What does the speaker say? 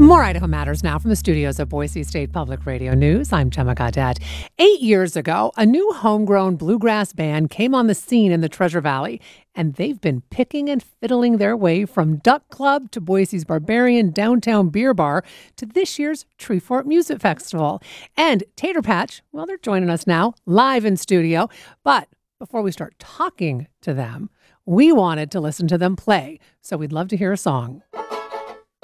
More Idaho Matters now from the studios of Boise State Public Radio News. I'm Gemma Gaudette. 8 years ago, a new homegrown bluegrass band came on the scene in the Treasure Valley, and they've been picking and fiddling their way from Duck Club to Boise's Barbarian Downtown Beer Bar to this year's Treefort Music Festival. And Tater Patch, well, they're joining us now live in studio. But before we start talking to them, we wanted to listen to them play, so we'd love to hear a song.